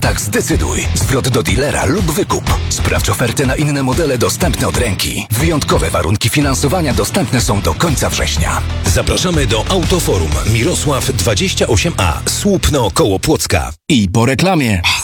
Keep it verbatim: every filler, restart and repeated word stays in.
ratach zdecyduj. Zwrot do dealera lub wykup. Sprawdź ofertę na inne modele dostępne od ręki. Wyjątkowe warunki finansowania dostępne są do końca września. Zapraszamy do Autoforum Mirosław dwadzieścia osiem A, Słupno koło Płocka. I po reklamie.